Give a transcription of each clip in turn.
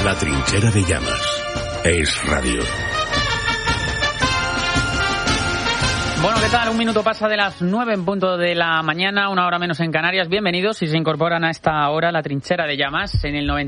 La trinchera de llamas. Es radio. Bueno, ¿qué tal? Un minuto pasa de las 9 en punto de la mañana, una hora menos en Canarias. Bienvenidos si se incorporan a esta hora La Trinchera de Llamas en el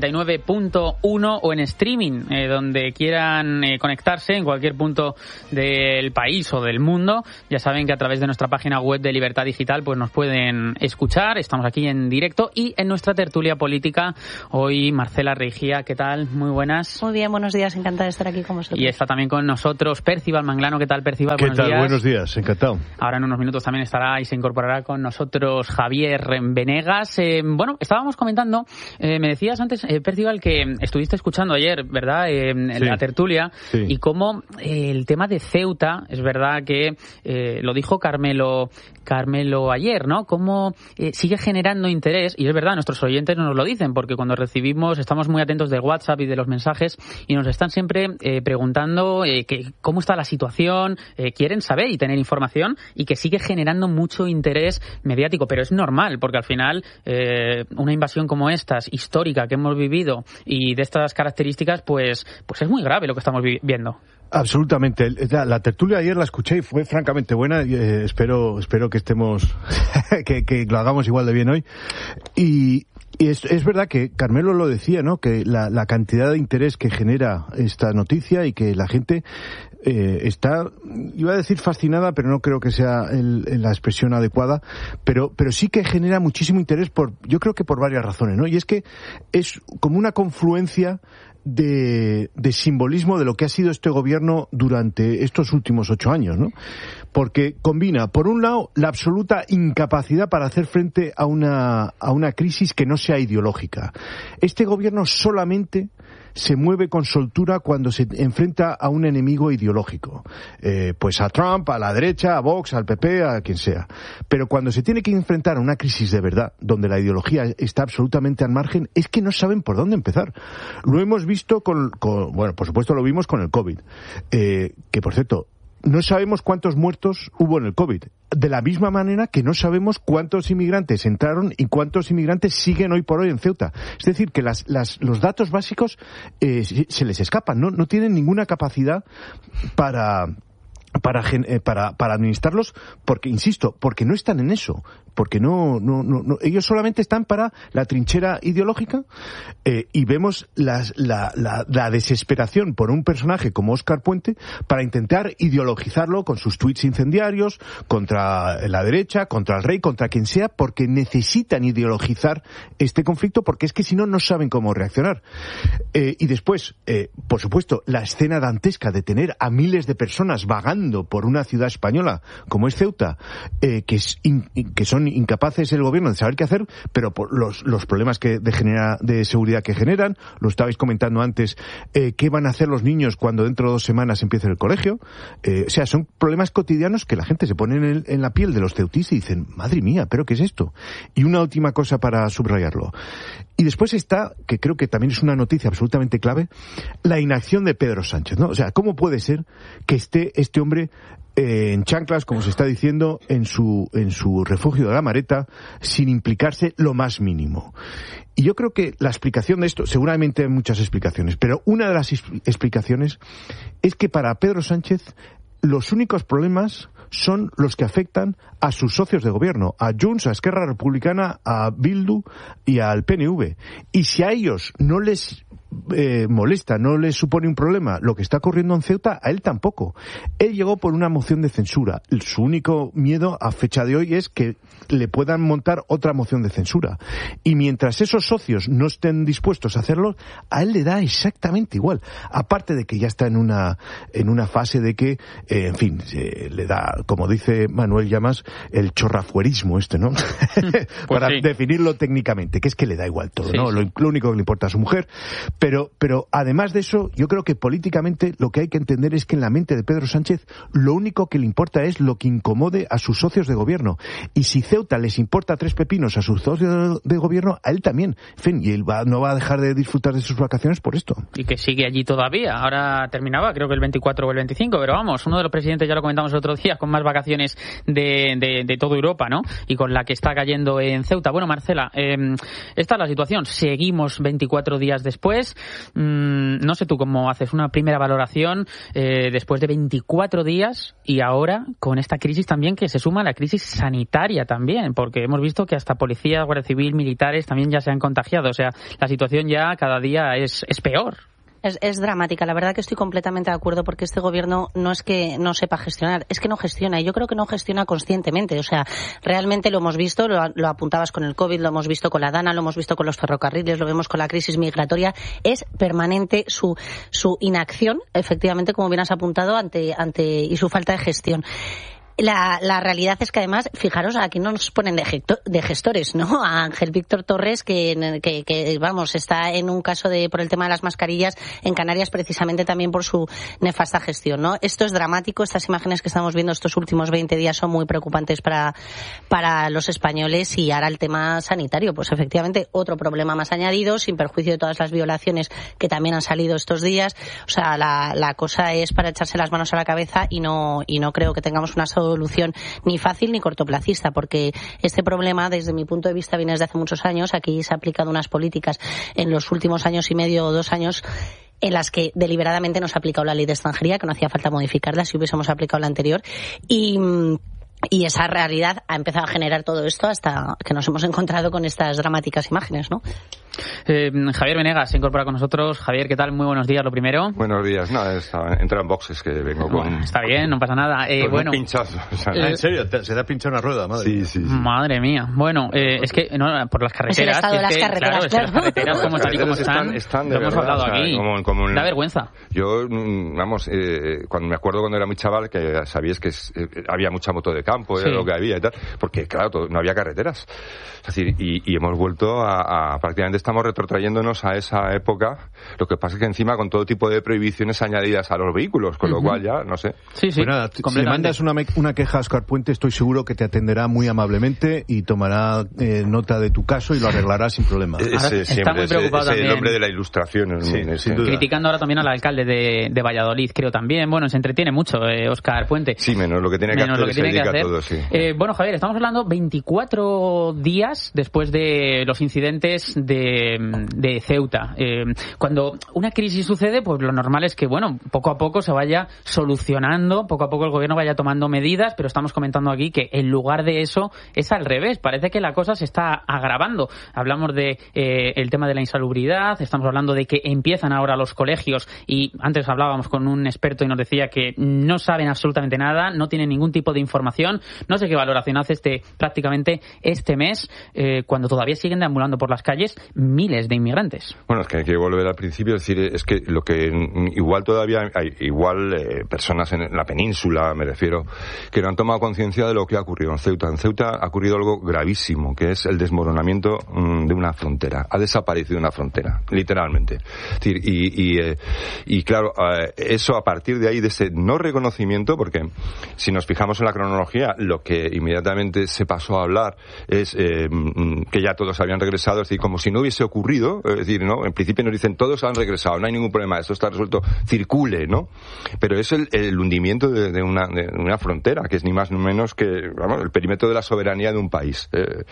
99.1 o en streaming, donde quieran conectarse en cualquier punto del país o del mundo. Ya saben que a través de nuestra página web de Libertad Digital pues nos pueden escuchar. Estamos aquí en directo y en nuestra tertulia política. Hoy Marcela Reigía, ¿qué tal? Muy buenas. Muy bien, buenos días, encantada de estar aquí con vosotros. Y está también con nosotros Percival Manglano. ¿Qué tal, Percival? ¿Qué tal? Buenos días, encantado. Ahora en unos minutos también estará y se incorporará con nosotros Javier Venegas. Bueno, estábamos comentando, me decías antes, Percival, que estuviste escuchando ayer, ¿verdad?, sí, la tertulia, sí, y cómo el tema de Ceuta, es verdad que lo dijo Carmelo ayer, ¿no?, cómo sigue generando interés, y es verdad, nuestros oyentes nos lo dicen, porque cuando recibimos, estamos muy atentos del WhatsApp y de los mensajes, y nos están siempre preguntando cómo está la situación, quieren saber y tener información, y que sigue generando mucho interés mediático, pero es normal, porque al final una invasión como estas, histórica, que hemos vivido y de estas características, pues es muy grave lo que estamos viendo. Absolutamente. La tertulia ayer la escuché y fue francamente buena. Espero que estemos que lo hagamos igual de bien hoy. Y es verdad que Carmelo lo decía, ¿no?, que la cantidad de interés que genera esta noticia y que la gente está, iba a decir fascinada, pero no creo que sea la expresión adecuada, pero sí que genera muchísimo interés yo creo que por varias razones, ¿no? Y es que es como una confluencia de simbolismo de lo que ha sido este gobierno durante estos últimos 8 años, ¿no? Porque combina, por un lado, la absoluta incapacidad para hacer frente a una crisis que no sea ideológica. Este gobierno solamente se mueve con soltura cuando se enfrenta a un enemigo ideológico. Pues a Trump, a la derecha, a Vox, al PP, a quien sea. Pero cuando se tiene que enfrentar a una crisis de verdad, donde la ideología está absolutamente al margen, es que no saben por dónde empezar. Lo hemos visto bueno, por supuesto lo vimos con el COVID. Que, por cierto, no sabemos cuántos muertos hubo en el COVID. De la misma manera que no sabemos cuántos inmigrantes entraron y cuántos inmigrantes siguen hoy por hoy en Ceuta. Es decir, que los datos básicos se les escapan. No tienen ninguna capacidad para administrarlos, porque, insisto, porque no están en eso, porque no ellos solamente están para la trinchera ideológica, y vemos la desesperación por un personaje como Óscar Puente para intentar ideologizarlo con sus tuits incendiarios contra la derecha, contra el rey, contra quien sea, porque necesitan ideologizar este conflicto, porque es que si no saben cómo reaccionar. Y después, por supuesto, la escena dantesca de tener a miles de personas vagando por una ciudad española como es Ceuta, que son incapaces el gobierno de saber qué hacer, pero por los problemas de seguridad que generan. Lo estabais comentando antes, qué van a hacer los niños cuando dentro de 2 semanas empiece el colegio. O sea, son problemas cotidianos que la gente se pone en la piel de los ceutíes y dicen, madre mía, ¿pero qué es esto? Y una última cosa para subrayarlo. Y después está, que creo que también es una noticia absolutamente clave, la inacción de Pedro Sánchez, ¿no? O sea, ¿cómo puede ser que esté este hombre en chanclas, como se está diciendo, en su refugio de la Mareta, sin implicarse lo más mínimo? Y yo creo que la explicación de esto, seguramente hay muchas explicaciones, pero una de las explicaciones es que para Pedro Sánchez los únicos problemas son los que afectan a sus socios de gobierno, a Junts, a Esquerra Republicana, a Bildu y al PNV. Y si a ellos no les molesta, no les supone un problema lo que está ocurriendo en Ceuta, a él tampoco. Él llegó por una moción de censura. Su único miedo a fecha de hoy es que le puedan montar otra moción de censura. Y mientras esos socios no estén dispuestos a hacerlo, a él le da exactamente igual. Aparte de que ya está en una fase de que, en fin, le da, como dice Manuel Llamas, el chorrafuerismo ¿no? Pues para definirlo técnicamente, que es que le da igual todo, sí, ¿no? Sí. Lo único que le importa a su mujer. Pero además de eso, yo creo que políticamente lo que hay que entender es que en la mente de Pedro Sánchez lo único que le importa es lo que incomode a sus socios de gobierno. Y si Ceuta les importa 3 pepinos a sus socios de gobierno, a él también. En fin, y él no va a dejar de disfrutar de sus vacaciones por esto. Y que sigue allí todavía. Ahora terminaba, creo que el 24 o el 25, pero vamos, uno de los presidentes, ya lo comentamos el otro día, con más vacaciones de toda Europa, ¿no? Y con la que está cayendo en Ceuta. Bueno, Marcela, esta es la situación. Seguimos 24 días después. No sé tú cómo haces una primera valoración después de 24 días y ahora con esta crisis también que se suma a la crisis sanitaria también, porque hemos visto que hasta policías, Guardia Civil, militares también ya se han contagiado. O sea, la situación ya cada día es peor. Es dramática. La verdad que estoy completamente de acuerdo porque este gobierno no es que no sepa gestionar, es que no gestiona. Y yo creo que no gestiona conscientemente. O sea, realmente lo hemos visto, lo apuntabas con el COVID, lo hemos visto con la Dana, lo hemos visto con los ferrocarriles, lo vemos con la crisis migratoria. Es permanente su inacción, efectivamente, como bien has apuntado, y su falta de gestión. La realidad es que además, fijaros, aquí no nos ponen de gestores, ¿no? A Ángel Víctor Torres, que vamos, está en un caso por el tema de las mascarillas en Canarias precisamente también por su nefasta gestión, ¿no? Esto es dramático, estas imágenes que estamos viendo estos últimos 20 días son muy preocupantes para los españoles. Y ahora el tema sanitario, pues efectivamente otro problema más añadido, sin perjuicio de todas las violaciones que también han salido estos días. O sea, la cosa es para echarse las manos a la cabeza y no creo que tengamos una solución ni fácil ni cortoplacista, porque este problema, desde mi punto de vista, viene desde hace muchos años. Aquí se han aplicado unas políticas en los últimos años y medio o 2 años en las que deliberadamente no se ha aplicado la ley de extranjería, que no hacía falta modificarla si hubiésemos aplicado la anterior. Y esa realidad ha empezado a generar todo esto hasta que nos hemos encontrado con estas dramáticas imágenes, ¿no? Javier Venegas se incorpora con nosotros. Javier, ¿qué tal? Muy buenos días, lo primero. Buenos días. No, entra en boxes que vengo con... Bueno, está bien, no pasa nada. Un pinchazo. O sea, ¿en serio? ¿Se te ha pinchado una rueda? Madre. Sí. Madre mía. Bueno, es que no, por las carreteras... Es el estado de las carreteras, claro. Las carreteras como tal y como están lo hemos hablado aquí. Da vergüenza. Yo, cuando me acuerdo cuando era muy chaval, que sabías que había mucha moto de campo, era lo que había y tal, porque claro, no había carreteras. Es decir, y hemos vuelto a prácticamente estamos retrotrayéndonos a esa época. Lo que pasa es que encima con todo tipo de prohibiciones añadidas a los vehículos, con lo cual ya, no sé. Sí. Pues nada, si le mandas una queja a Óscar Puente, estoy seguro que te atenderá muy amablemente y tomará nota de tu caso y lo arreglará sin problema. Está muy preocupado también. El hombre de la ilustración. Sin duda. Criticando ahora también al alcalde de Valladolid, creo también. Bueno, se entretiene mucho Óscar Puente. Sí, menos lo que tiene que hacer, se dedica a todo, sí. Bueno, Javier, estamos hablando 24 días después de los incidentes de Ceuta. Cuando una crisis sucede, pues lo normal es que, bueno, poco a poco se vaya solucionando, poco a poco el gobierno vaya tomando medidas, pero estamos comentando aquí que en lugar de eso es al revés. Parece que la cosa se está agravando. Hablamos de el tema de la insalubridad, estamos hablando de que empiezan ahora los colegios y antes hablábamos con un experto y nos decía que no saben absolutamente nada, no tienen ningún tipo de información. No sé qué valoración hace prácticamente este mes, cuando todavía siguen deambulando por las calles miles de inmigrantes. Bueno, es que hay que volver al principio, es decir, es que lo que igual todavía hay personas en la península, me refiero, que no han tomado conciencia de lo que ha ocurrido en Ceuta. En Ceuta ha ocurrido algo gravísimo, que es el desmoronamiento de una frontera. Ha desaparecido una frontera, literalmente. Es decir, y claro, eso a partir de ahí, de ese no reconocimiento, porque si nos fijamos en la cronología, lo que inmediatamente se pasó a hablar es que ya todos habían regresado, es decir, como si no hubiese ocurrido, es decir, ¿no? En principio nos dicen todos han regresado, no hay ningún problema, esto está resuelto, circule, ¿no? Pero es el hundimiento de una frontera, que es ni más ni menos que, vamos, el perímetro de la soberanía de un país.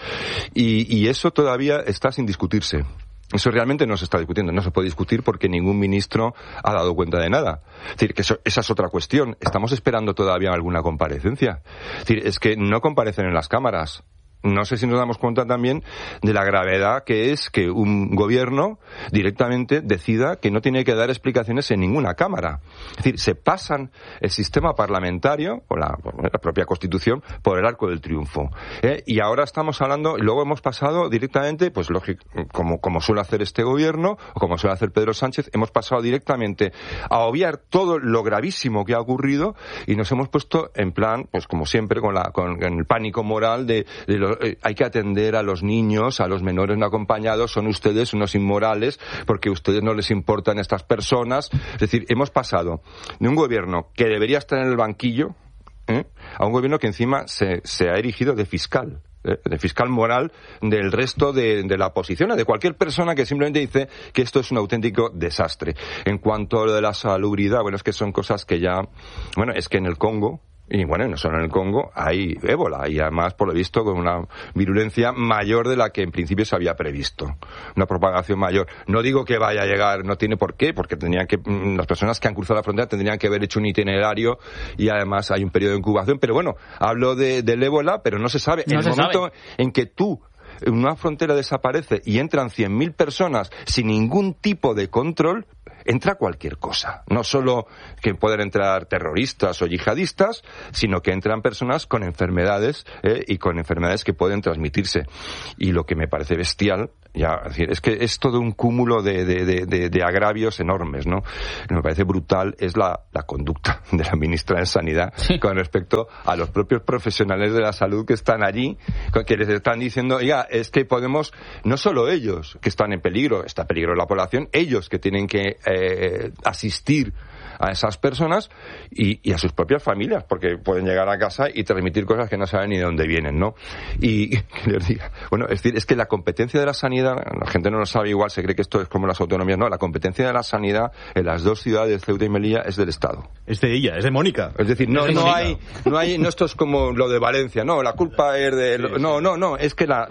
Y eso todavía está sin discutirse. Eso realmente no se está discutiendo, no se puede discutir porque ningún ministro ha dado cuenta de nada. Es decir, que esa es otra cuestión. Estamos esperando todavía alguna comparecencia. Es decir, es que no comparecen en las cámaras. No sé si nos damos cuenta también de la gravedad que es que un gobierno directamente decida que no tiene que dar explicaciones en ninguna cámara. Es decir, se pasan el sistema parlamentario, o la propia Constitución, por el arco del triunfo. Y ahora estamos hablando, luego hemos pasado directamente, pues lógico, como suele hacer este gobierno, o como suele hacer Pedro Sánchez, hemos pasado directamente a obviar todo lo gravísimo que ha ocurrido y nos hemos puesto en plan, pues como siempre, con el pánico moral de hay que atender a los niños, a los menores no acompañados, son ustedes unos inmorales porque a ustedes no les importan estas personas. Es decir, hemos pasado de un gobierno que debería estar en el banquillo a un gobierno que encima se ha erigido de fiscal moral del resto de la oposición, de cualquier persona que simplemente dice que esto es un auténtico desastre. En cuanto a lo de la salubridad, bueno, es que son cosas que ya, bueno, es que en el Congo Y bueno, no solo en el Congo, hay ébola, y además, por lo visto, con una virulencia mayor de la que en principio se había previsto. Una propagación mayor. No digo que vaya a llegar, no tiene por qué, porque las personas que han cruzado la frontera tendrían que haber hecho un itinerario, y además hay un periodo de incubación. Pero bueno, hablo del ébola, pero no se sabe. En el momento en que una frontera desaparece y entran 100.000 personas sin ningún tipo de control, entra cualquier cosa. No solo que pueden entrar terroristas o yihadistas, sino que entran personas con enfermedades y con enfermedades que pueden transmitirse. Y lo que me parece bestial, es que es todo un cúmulo de agravios enormes, ¿no? Lo que me parece brutal es la conducta de la ministra de Sanidad con respecto a los propios profesionales de la salud que están allí, que les están diciendo, oiga, es que podemos, no solo ellos que están en peligro, está en peligro la población, ellos que tienen que asistir a esas personas y a sus propias familias, porque pueden llegar a casa y transmitir cosas que no saben ni de dónde vienen, ¿no? Y que les diga, bueno, es decir, es que la competencia de la sanidad, la gente no lo sabe, igual se cree que esto es como las autonomías, no, la competencia de la sanidad en las dos ciudades, Ceuta y Melilla, es del Estado. Es de ella, es de Mónica. Es decir, no esto es como lo de Valencia, no, la culpa es de... No, es que la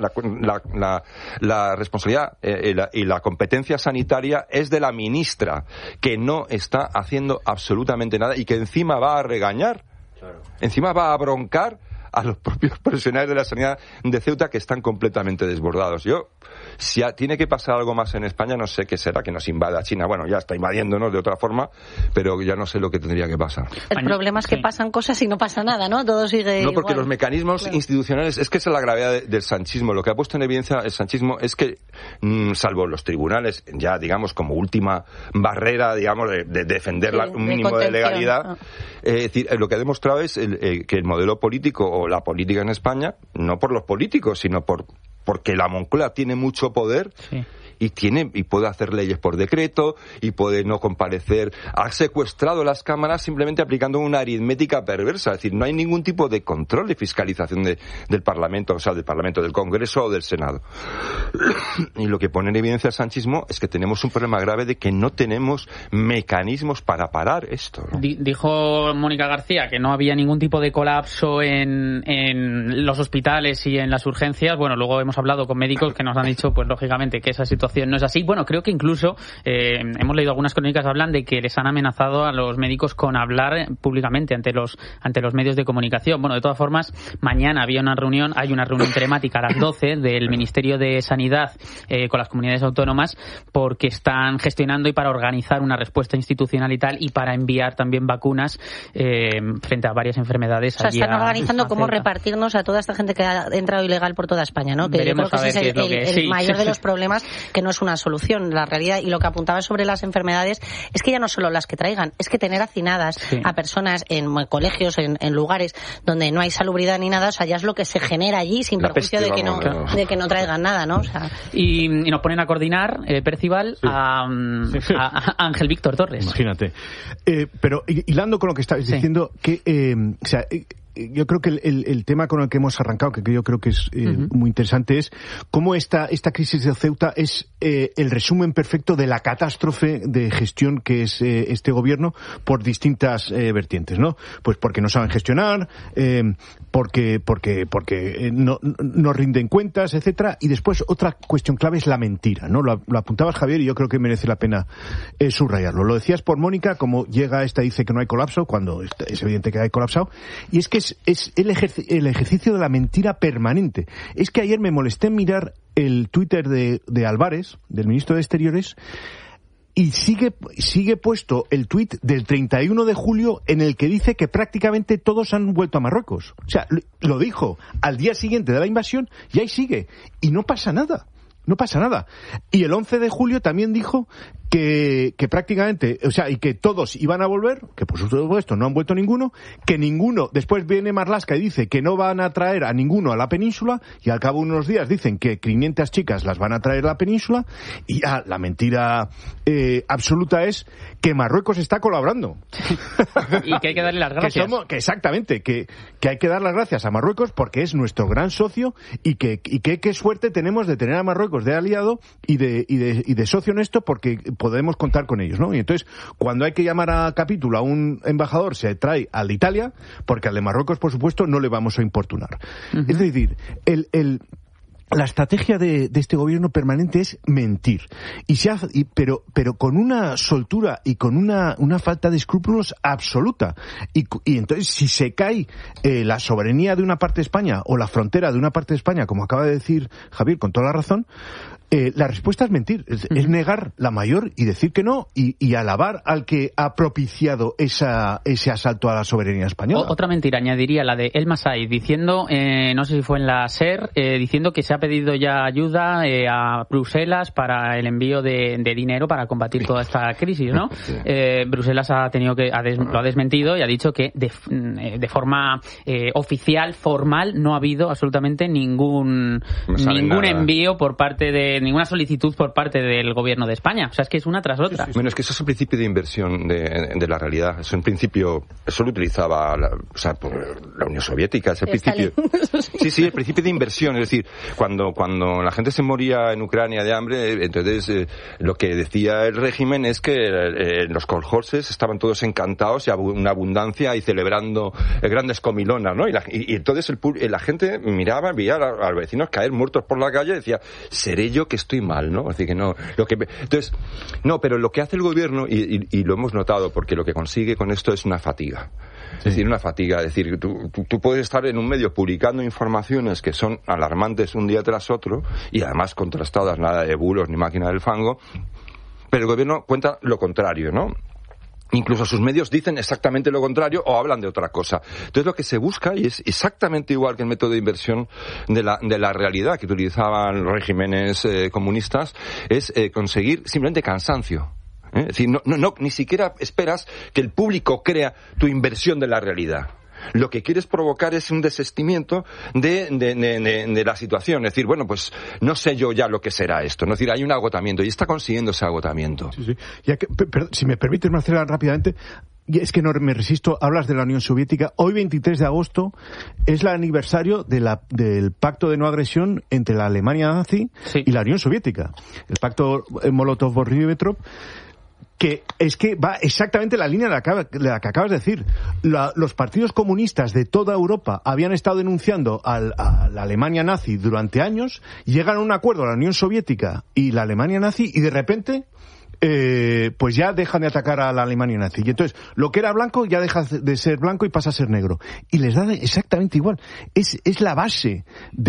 responsabilidad y la competencia sanitaria es de la ministra, que no está haciendo absolutamente nada y que encima va a regañar, encima va a broncar a los propios profesionales de la sanidad de Ceuta, que están completamente desbordados. Si tiene que pasar algo más en España, no sé qué será, que nos invada China. Bueno, ya está invadiéndonos de otra forma, pero ya no sé lo que tendría que pasar. El problema es que pasan cosas y no pasa nada, ¿no? Todo sigue igual. No, porque los mecanismos institucionales, es que esa es la gravedad del sanchismo. Lo que ha puesto en evidencia el sanchismo es que, salvo los tribunales, ya digamos como última barrera, digamos, de defender un mínimo de legalidad, es decir, lo que ha demostrado es que el modelo político o la política en España, no por los políticos, sino porque la Moncloa tiene mucho poder y puede hacer leyes por decreto y puede no comparecer. Ha secuestrado las cámaras simplemente aplicando una aritmética perversa. Es decir, no hay ningún tipo de control de fiscalización del Parlamento, o sea, del Parlamento, del Congreso o del Senado. Y lo que pone en evidencia el sanchismo es que tenemos un problema grave de que no tenemos mecanismos para parar esto, ¿no? Dijo Mónica García que no había ningún tipo de colapso en los hospitales y en las urgencias. Bueno, luego hemos hablado con médicos que nos han dicho, pues lógicamente, que esa situación no es así. Bueno, creo que incluso hemos leído algunas crónicas que hablan de que les han amenazado a los médicos con hablar públicamente ante los medios de comunicación. Bueno, de todas formas, mañana hay una reunión telemática a las 12 del Ministerio de Sanidad con las comunidades autónomas, porque están gestionando y para organizar una respuesta institucional y tal, y para enviar también vacunas frente a varias enfermedades. O sea, están organizando cómo repartirnos a toda esta gente que ha entrado ilegal por toda España, ¿no? Que veremos, yo creo que ese es el mayor de los problemas, que no es una solución, la realidad. Y lo que apuntaba sobre las enfermedades es que ya no solo las que traigan, es que tener hacinadas a personas en colegios, en lugares donde no hay salubridad ni nada, o sea, ya es lo que se genera allí, sin perjuicio de que no traigan nada, ¿no? O sea, y nos ponen a coordinar, Percival, a Ángel Víctor Torres. Imagínate. Pero hilando con lo que estabas diciendo, que yo creo que el tema con el que hemos arrancado, que yo creo que es muy interesante, es cómo esta crisis de Ceuta es el resumen perfecto de la catástrofe de gestión que es este gobierno por distintas vertientes, ¿no? Pues porque no saben gestionar, porque no rinden cuentas, etcétera. Y después otra cuestión clave es la mentira, ¿no? Lo apuntabas, Javier, y yo creo que merece la pena subrayarlo. Lo decías por Mónica, como llega dice que no hay colapso, cuando es evidente que hay colapsado. Y es que es el ejercicio de la mentira permanente. Es que ayer me molesté en mirar el Twitter de Álvarez, del ministro de Exteriores, y sigue puesto el tuit del 31 de julio en el que dice que prácticamente todos han vuelto a Marruecos. O sea, lo dijo al día siguiente de la invasión y ahí sigue. Y no pasa nada. No pasa nada. Y el 11 de julio también dijo que prácticamente, o sea, y que todos iban a volver, que por supuesto no han vuelto ninguno, que ninguno, después viene Marlaska y dice que no van a traer a ninguno a la península, y al cabo de unos días dicen que 500 chicas las van a traer a la península, y ya la mentira absoluta es que Marruecos está colaborando. Y que hay que darle las gracias. Exactamente, que hay que dar las gracias a Marruecos porque es nuestro gran socio, y qué suerte tenemos de tener a Marruecos de aliado y de socio en esto, porque podemos contar con ellos, ¿no? Y entonces, cuando hay que llamar a capítulo a un embajador, se trae al de Italia, porque al de Marruecos, por supuesto, no le vamos a importunar. Es decir, la estrategia de este gobierno permanente es mentir. Pero con una soltura y con una falta de escrúpulos absoluta. Y entonces, si se cae la soberanía de una parte de España o la frontera de una parte de España, como acaba de decir Javier, con toda la razón, la respuesta es mentir, es negar la mayor y decir que no y alabar al que ha propiciado ese asalto a la soberanía española. Otra mentira, añadiría la de El Masai, diciendo, no sé si fue en la SER, diciendo que se ha pedido ya ayuda a Bruselas para el envío de dinero para combatir toda esta crisis, ¿no? Bruselas lo ha desmentido y ha dicho que de forma oficial, formal, no ha habido absolutamente ningún envío por parte de ninguna solicitud por parte del gobierno de España. O sea, es que es una tras otra. Bueno, es que eso es un principio de inversión de la realidad. Es un principio, eso lo utilizaba por la Unión Soviética, ese principio. Sí, el principio de inversión. Es decir, cuando la gente se moría en Ucrania de hambre, entonces lo que decía el régimen es que los kolhoses estaban todos encantados y una abundancia y celebrando grandes comilonas, ¿no? Y entonces la gente miraba, veía a los vecinos caer muertos por la calle y decía, ¿seré yo que estoy mal, no? Así que no. Entonces, no, pero lo que hace el gobierno, y lo hemos notado, porque lo que consigue con esto es una fatiga. Es decir, una fatiga. Es decir, tú puedes estar en un medio publicando informaciones que son alarmantes un día tras otro, y además contrastadas, nada de bulos ni máquina del fango, pero el gobierno cuenta lo contrario, ¿no? Incluso sus medios dicen exactamente lo contrario o hablan de otra cosa. Entonces lo que se busca, y es exactamente igual que el método de inversión de la realidad que utilizaban los regímenes comunistas, es conseguir simplemente cansancio. Es decir, ni siquiera esperas que el público crea tu inversión de la realidad. Lo que quieres provocar es un desistimiento de la situación. Es decir, bueno, pues no sé yo ya lo que será esto. Es decir, hay un agotamiento y está consiguiendo ese agotamiento. Sí. Si me permites, Marcela, rápidamente, es que no me resisto. Hablas de la Unión Soviética. Hoy, 23 de agosto, es el aniversario del pacto de no agresión entre la Alemania nazi y la Unión Soviética. El pacto Molotov-Ribbentrop, que es que va exactamente la línea de la que acabas de decir. Los partidos comunistas de toda Europa habían estado denunciando a la Alemania nazi durante años, llegan a un acuerdo a la Unión Soviética y la Alemania nazi, y de repente pues ya dejan de atacar a la Alemania nazi. Y entonces, lo que era blanco ya deja de ser blanco y pasa a ser negro. Y les da exactamente igual. Es la base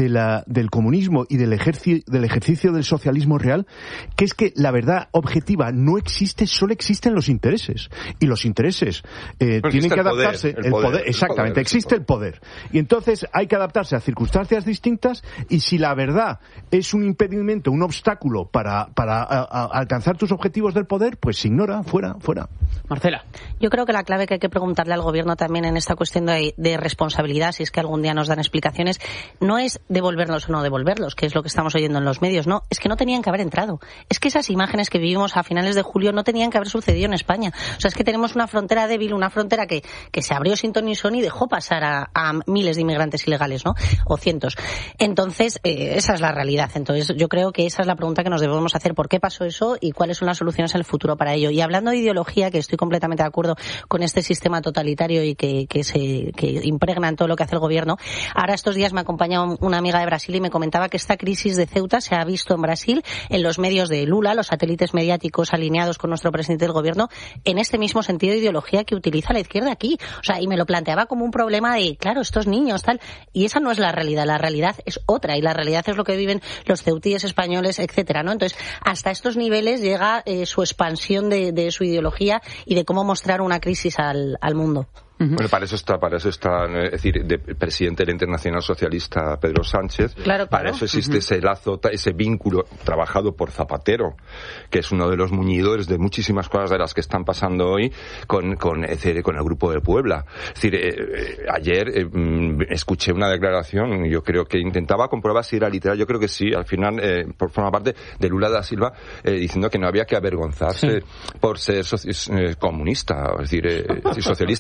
del comunismo y del ejercicio del socialismo real, que es que la verdad objetiva no existe, solo existen los intereses. Y los intereses tienen que adaptarse. El poder, exactamente, existe el poder. Y entonces hay que adaptarse a circunstancias distintas, y si la verdad es un impedimento, un obstáculo para alcanzar tus objetivos del poder, pues se ignora, fuera. Marcela. Yo creo que la clave que hay que preguntarle al gobierno también en esta cuestión de responsabilidad, si es que algún día nos dan explicaciones, no es devolverlos o no devolverlos, que es lo que estamos oyendo en los medios, no, es que no tenían que haber entrado. Es que esas imágenes que vivimos a finales de julio no tenían que haber sucedido en España. O sea, es que tenemos una frontera débil, una frontera que se abrió sin ton ni son y dejó pasar a miles de inmigrantes ilegales, ¿no? O cientos. Entonces, esa es la realidad. Entonces, yo creo que esa es la pregunta que nos debemos hacer. ¿Por qué pasó eso y cuáles son las soluciones al futuro para ello? Y hablando de ideología, que estoy completamente de acuerdo con este sistema totalitario y que impregna en todo lo que hace el gobierno. Ahora estos días me ha acompañado una amiga de Brasil y me comentaba que esta crisis de Ceuta se ha visto en Brasil, en los medios de Lula, los satélites mediáticos alineados con nuestro presidente del gobierno, en este mismo sentido de ideología que utiliza la izquierda aquí. O sea, y me lo planteaba como un problema de, claro, estos niños, tal. Y esa no es la realidad es otra, y la realidad es lo que viven los ceutíes españoles, etcétera, ¿no? Entonces, hasta estos niveles llega su expansión de su ideología y de cómo mostrar una crisis al mundo. Bueno, para eso está, es decir, el presidente de la Internacional Socialista, Pedro Sánchez. Claro. Para eso existe ese lazo, ese vínculo trabajado por Zapatero, que es uno de los muñidores de muchísimas cosas de las que están pasando hoy con el Grupo de Puebla. Es decir, ayer escuché una declaración, yo creo que intentaba comprobar si era literal, yo creo que sí, al final, por forma parte de Lula da Silva, diciendo que no había que avergonzarse por ser comunista, es decir, socialista o comunista.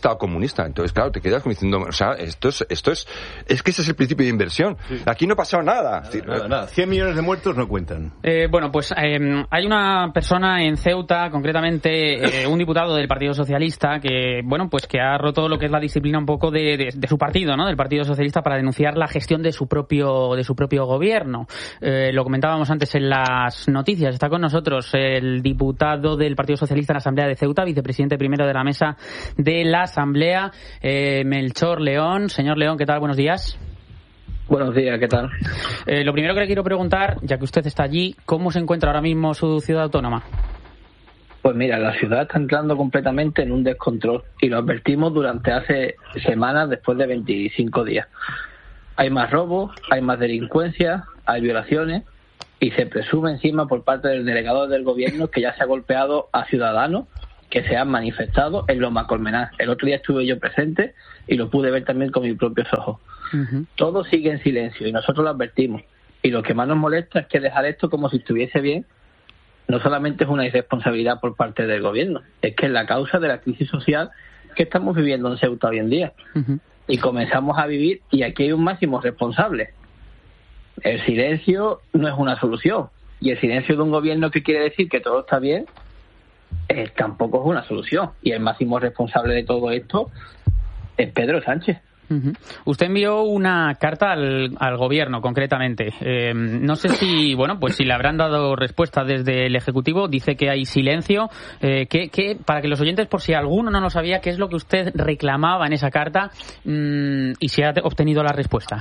inversionista. Entonces, claro, te quedas como diciendo, o sea, esto es que ese es el principio de inversión. Sí. Aquí no ha pasado nada. Nada. 100 millones de muertos no cuentan. Bueno, pues hay una persona en Ceuta, concretamente un diputado del Partido Socialista, que, bueno, pues que ha roto lo que es la disciplina un poco de su partido, ¿no? Del Partido Socialista, para denunciar la gestión de su propio gobierno. Lo comentábamos antes en las noticias. Está con nosotros el diputado del Partido Socialista en la Asamblea de Ceuta, vicepresidente primero de la mesa de la Asamblea, Melchor León. Señor León, ¿qué tal? Buenos días. Buenos días, ¿qué tal? Lo primero que le quiero preguntar, ya que usted está allí, ¿cómo se encuentra ahora mismo su ciudad autónoma? Pues mira, la ciudad está entrando completamente en un descontrol y lo advertimos durante hace semanas, después de 25 días. Hay más robos, hay más delincuencia, hay violaciones y se presume encima por parte del delegado del gobierno que ya se ha golpeado a ciudadanos que se han manifestado en Loma Colmenar. El otro día estuve yo presente y lo pude ver también con mis propios ojos. Uh-huh. Todo sigue en silencio y nosotros lo advertimos. Y lo que más nos molesta es que dejar esto como si estuviese bien no solamente es una irresponsabilidad por parte del gobierno, es que es la causa de la crisis social que estamos viviendo en Ceuta hoy en día. Uh-huh. Y comenzamos a vivir, y aquí hay un máximo responsable. El silencio no es una solución, y el silencio de un gobierno que quiere decir que todo está bien tampoco es una solución, y el máximo responsable de todo esto es Pedro Sánchez. Uh-huh. Usted envió una carta al gobierno, concretamente. No sé si, bueno, pues si le habrán dado respuesta desde el Ejecutivo. Dice que hay silencio. Para que los oyentes, por si alguno no lo sabía, ¿qué es lo que usted reclamaba en esa carta y si ha obtenido la respuesta?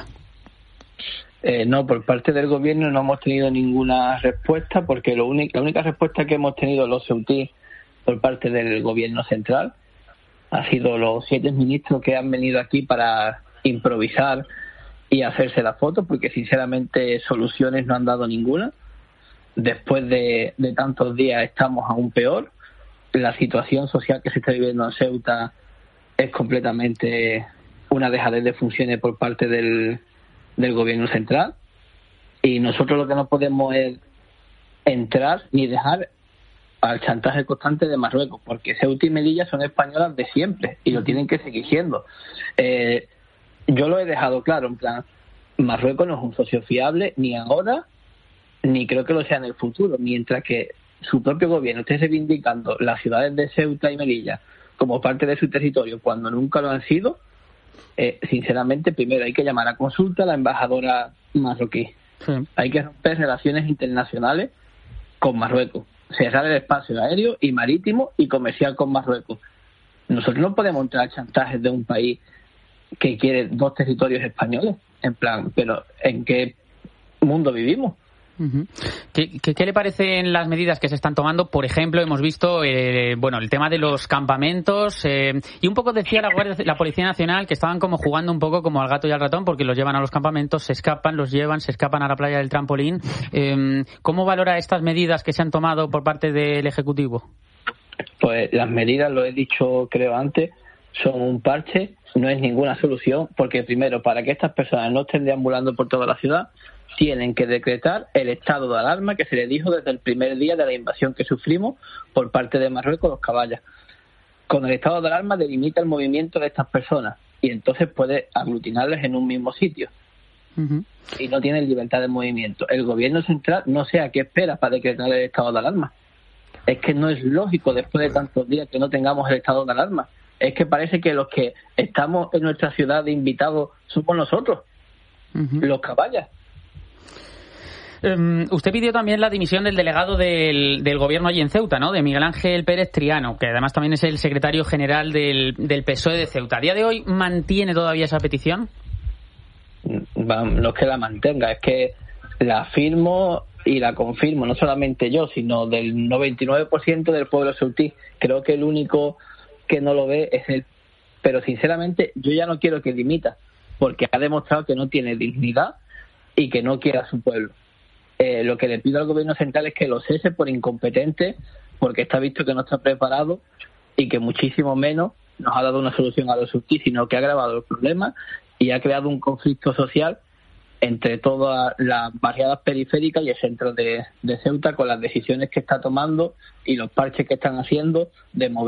No, por parte del gobierno no hemos tenido ninguna respuesta, porque la única respuesta que hemos tenido los ceutíes por parte del gobierno central ha sido los 7 ministros que han venido aquí para improvisar y hacerse la foto, porque sinceramente soluciones no han dado ninguna. Después de tantos días estamos aún peor. La situación social que se está viviendo en Ceuta es completamente una dejadez de funciones por parte del gobierno central, y nosotros lo que no podemos es entrar ni dejar al chantaje constante de Marruecos, porque Ceuta y Melilla son españolas de siempre y lo tienen que seguir siendo. Yo lo he dejado claro, en plan, Marruecos no es un socio fiable ni ahora ni creo que lo sea en el futuro, mientras que su propio gobierno esté reivindicando las ciudades de Ceuta y Melilla como parte de su territorio cuando nunca lo han sido. Sinceramente, primero hay que llamar a consulta a la embajadora marroquí. Sí. Hay que romper relaciones internacionales con Marruecos, cerrar el espacio aéreo y marítimo y comercial con Marruecos. Nosotros no podemos entrar a chantajes de un país que quiere 2 territorios españoles, en plan, pero ¿en qué mundo vivimos? Uh-huh. ¿Qué le parecen las medidas que se están tomando? Por ejemplo, hemos visto el tema de los campamentos y un poco decía la Policía Nacional que estaban como jugando un poco como al gato y al ratón, porque los llevan a los campamentos, se escapan a la playa del Trampolín. ¿Cómo valora estas medidas que se han tomado por parte del Ejecutivo? Pues las medidas, lo he dicho creo antes, son un parche, no es ninguna solución, porque primero, para que estas personas no estén deambulando por toda la ciudad, tienen que decretar el estado de alarma que se les dijo desde el primer día de la invasión que sufrimos por parte de Marruecos, los caballas. Con el estado de alarma delimita el movimiento de estas personas y entonces puede aglutinarles en un mismo sitio. Uh-huh. Y no tienen libertad de movimiento. El gobierno central no sé a qué espera para decretar el estado de alarma. Es que no es lógico después de tantos días que no tengamos el estado de alarma. Es que parece que los que estamos en nuestra ciudad de invitados somos nosotros, uh-huh, los caballas. Usted pidió también la dimisión del delegado del gobierno allí en Ceuta, ¿no? De Miguel Ángel Pérez Triano, que además también es el secretario general del PSOE de Ceuta. ¿A día de hoy mantiene todavía esa petición? No es que la mantenga, es que la firmo y la confirmo, no solamente yo, sino del 99% del pueblo ceutí. Creo que el único que no lo ve es él. Pero sinceramente yo ya no quiero que dimita, porque ha demostrado que no tiene dignidad y que no quiere a su pueblo. Lo que le pido al gobierno central es que lo cese por incompetente, porque está visto que no está preparado y que muchísimo menos nos ha dado una solución a los ceutí, sino que ha agravado el problema y ha creado un conflicto social entre todas las barriadas periféricas y el centro de Ceuta, con las decisiones que está tomando y los parches que están haciendo de mover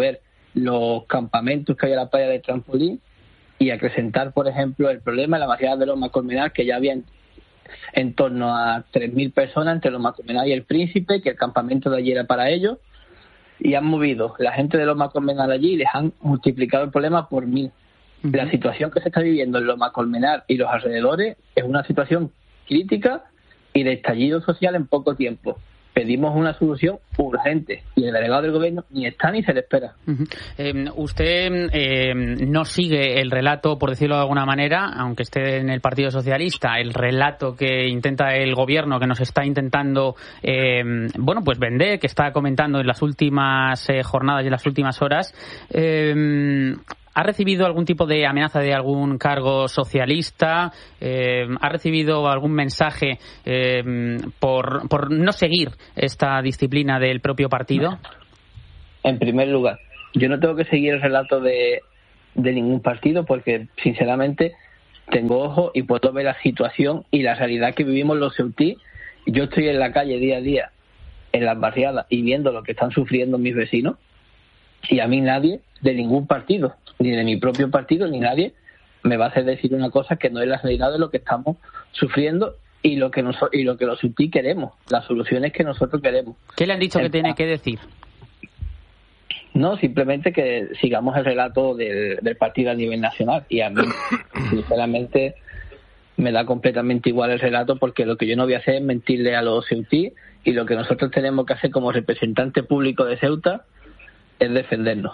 los campamentos que hay a la playa de trampolín y acrecentar, por ejemplo, el problema en la barriada de Loma Colmenar, que ya había en torno a 3.000 personas entre Loma Colmenar y El Príncipe, que el campamento de allí era para ellos, y han movido la gente de Loma Colmenar allí y les han multiplicado el problema por 1.000. La situación que se está viviendo en Loma Colmenar y los alrededores es una situación crítica y de estallido social en poco tiempo. Pedimos una solución urgente y el delegado del gobierno ni está ni se le espera. Usted no sigue el relato, por decirlo de alguna manera, aunque esté en el Partido Socialista, el relato que intenta el gobierno, que nos está intentando pues vender, que está comentando en las últimas jornadas y en las últimas horas. ¿Ha recibido algún tipo de amenaza de algún cargo socialista? ¿Ha recibido algún mensaje por no seguir esta disciplina del propio partido? En primer lugar, yo no tengo que seguir el relato de ningún partido porque, sinceramente, tengo ojo y puedo ver la situación y la realidad que vivimos los ceutí. Yo estoy en la calle día a día, en las barriadas, y viendo lo que están sufriendo mis vecinos, y a mí nadie de ningún partido, ni de mi propio partido, ni nadie me va a hacer decir una cosa que no es la realidad de lo que estamos sufriendo y lo que los ceutí queremos, las soluciones que nosotros queremos. ¿Qué le han dicho que tiene que decir? No, simplemente que sigamos el relato del partido a nivel nacional, y a mí, sinceramente, me da completamente igual el relato, porque lo que yo no voy a hacer es mentirle a los ceutí, y lo que nosotros tenemos que hacer como representante público de Ceuta es defendernos.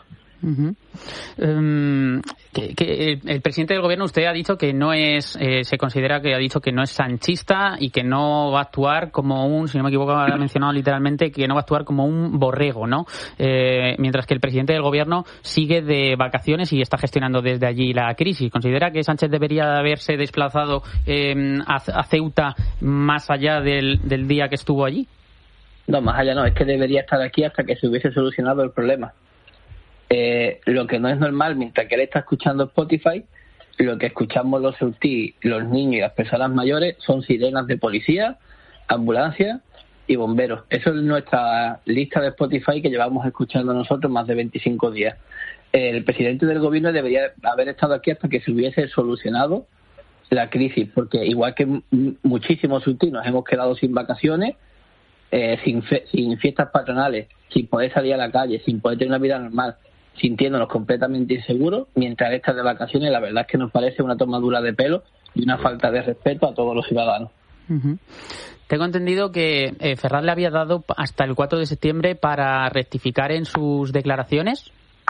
Que el presidente del gobierno, usted ha dicho que no es, se considera que ha dicho que no es sanchista y que no va a actuar como un, si no me equivoco, ha mencionado literalmente que no va a actuar como un borrego, ¿no? Mientras que el presidente del gobierno sigue de vacaciones y está gestionando desde allí la crisis. ¿Considera que Sánchez debería haberse desplazado a Ceuta más allá del día que estuvo allí? No, más allá no, es que debería estar aquí hasta que se hubiese solucionado el problema. Lo que no es normal, mientras que él está escuchando Spotify, lo que escuchamos los ceutí, los niños y las personas mayores son sirenas de policía, ambulancias y bomberos. Eso es nuestra lista de Spotify que llevamos escuchando nosotros más de 25 días. El presidente del gobierno debería haber estado aquí hasta que se hubiese solucionado la crisis, porque igual que muchísimos ceutí nos hemos quedado sin vacaciones, sin fiestas patronales, sin poder salir a la calle, sin poder tener una vida normal, sintiéndonos completamente inseguros, mientras estas de vacaciones, la verdad es que nos parece una tomadura de pelo y una falta de respeto a todos los ciudadanos. Tengo entendido que Ferraz le había dado hasta el 4 de septiembre para rectificar en sus declaraciones.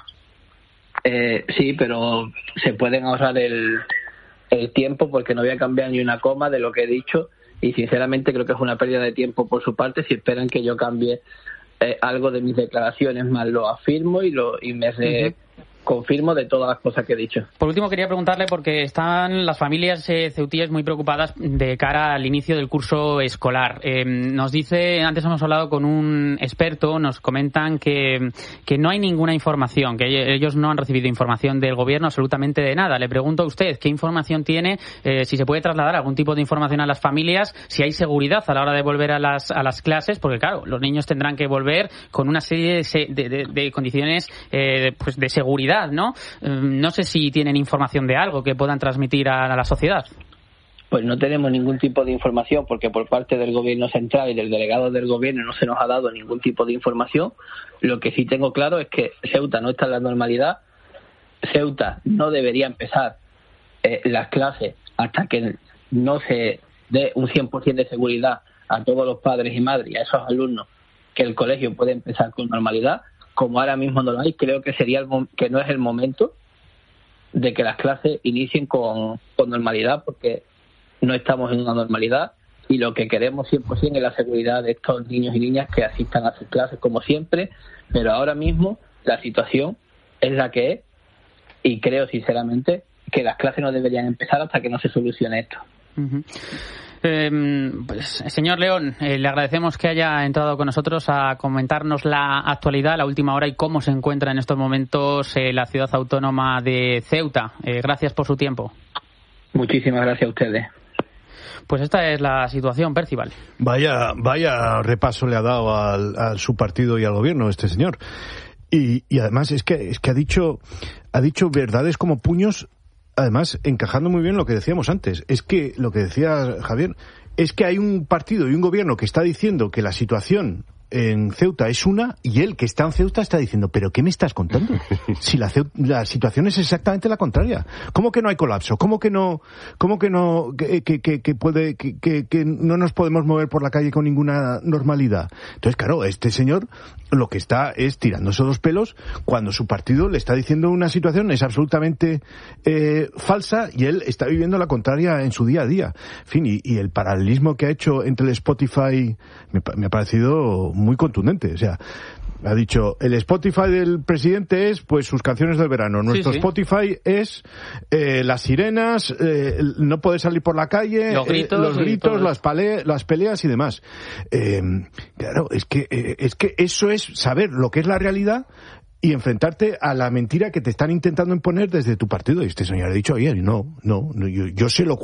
Sí, pero se pueden ahorrar el tiempo, porque no voy a cambiar ni una coma de lo que he dicho, y sinceramente creo que es una pérdida de tiempo por su parte si esperan que yo cambie algo de mis declaraciones, más lo afirmo y me confirmo de todas las cosas que he dicho. Por último, quería preguntarle, porque están las familias ceutíes muy preocupadas de cara al inicio del curso escolar. Nos dice, antes hemos hablado con un experto, nos comentan que no hay ninguna información, que ellos no han recibido información del gobierno absolutamente de nada. Le pregunto a usted, ¿qué información tiene? Si se puede trasladar algún tipo de información a las familias, si hay seguridad a la hora de volver a las clases, porque claro, los niños tendrán que volver con una serie de condiciones pues de seguridad, ¿no? No sé si tienen información de algo que puedan transmitir a la sociedad. Pues no tenemos ningún tipo de información, porque por parte del gobierno central y del delegado del gobierno no se nos ha dado ningún tipo de información. Lo que sí tengo claro es que Ceuta no está en la normalidad. Ceuta no debería empezar las clases hasta que no se dé un 100% de seguridad a todos los padres y madres y a esos alumnos que el colegio puede empezar con normalidad. Como ahora mismo no lo hay, creo que que no es el momento de que las clases inicien con normalidad, porque no estamos en una normalidad y lo que queremos 100% es la seguridad de estos niños y niñas que asistan a sus clases como siempre, pero ahora mismo la situación es la que es y creo sinceramente que las clases no deberían empezar hasta que no se solucione esto. Pues, señor León, le agradecemos que haya entrado con nosotros a comentarnos la actualidad, la última hora y cómo se encuentra en estos momentos la ciudad autónoma de Ceuta. Gracias por su tiempo. Muchísimas gracias a ustedes. Pues esta es la situación, Percival. Vaya repaso le ha dado a su partido y al gobierno este señor. Y además es que ha dicho verdades como puños, además encajando muy bien lo que decíamos antes. Es que lo que decía Javier, es que hay un partido y un gobierno que está diciendo que la situación en Ceuta es una, y él que está en Ceuta está diciendo, ¿pero qué me estás contando? Si la situación es exactamente la contraria. ¿Cómo que no hay colapso? ¿Cómo que no no nos podemos mover por la calle con ninguna normalidad? Entonces, claro, este señor lo que está es tirándose los pelos cuando su partido le está diciendo una situación es absolutamente falsa, y él está viviendo la contraria en su día a día. En fin, y el paralelismo que ha hecho entre el Spotify me ha parecido muy contundente. O sea, ha dicho, el Spotify del presidente es pues sus canciones del verano, nuestro Spotify es las sirenas, no poder salir por la calle, los gritos, las peleas y demás. Claro, es que eso es saber lo que es la realidad y enfrentarte a la mentira que te están intentando imponer desde tu partido. Y este señor ha dicho ayer, no, yo sé lo